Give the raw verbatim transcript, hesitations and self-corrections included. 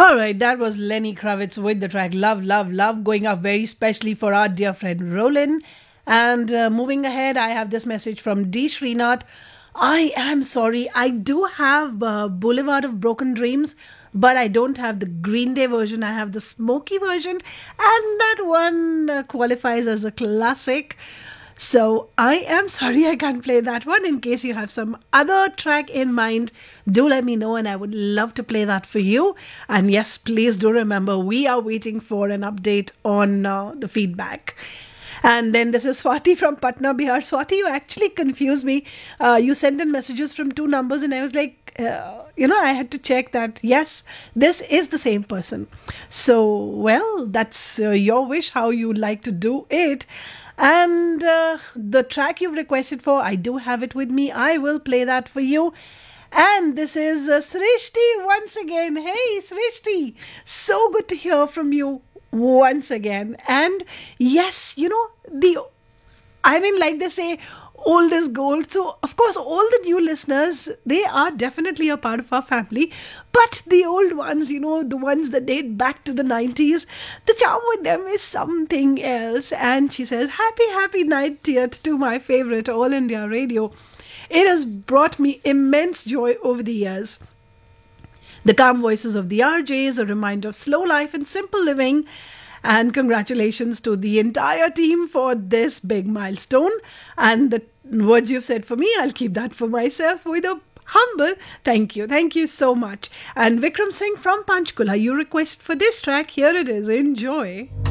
All right, that was Lenny Kravitz with the track Love, Love, Love, going up very specially for our dear friend Roland. And uh, moving ahead, I have this message from D. Srinath. I am sorry, I do have uh, Boulevard of Broken Dreams, but I don't have the Green Day version. I have the Smokey version, and that one uh, qualifies as a classic. So I am sorry I can't play that one. In case you have some other track in mind, do let me know and I would love to play that for you. And yes, please do remember, we are waiting for an update on uh, the feedback. And then this is Swati from Patna, Bihar. Swati, you actually confused me. Uh, you sent in messages from two numbers and I was like, uh, you know, I had to check that, yes, this is the same person. So, well, that's uh, your wish, how you like to do it. And uh, the track you've requested for, I do have it with me. I will play that for you. And this is uh, Srishti once again. Hey, Srishti, so good to hear from you once again. And yes, you know, the, I mean, like they say, old is gold. So, of course, all the new listeners, they are definitely a part of our family. But the old ones, you know, the ones that date back to the nineties, the charm with them is something else. And she says, happy, happy ninetieth to my favorite All India Radio. It has brought me immense joy over the years. The calm voices of the R Js, a reminder of slow life and simple living. And congratulations to the entire team for this big milestone. And the words you've said for me, I'll keep that for myself with a humble thank you. Thank you so much. And Vikram Singh from Panchkula, you requested for this track. Here it is. Enjoy.